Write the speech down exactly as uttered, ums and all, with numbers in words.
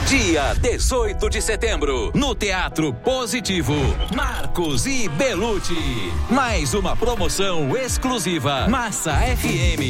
Dia dezoito de setembro, no Teatro Positivo, Marcos e Belucci. Mais uma promoção exclusiva. Massa F M.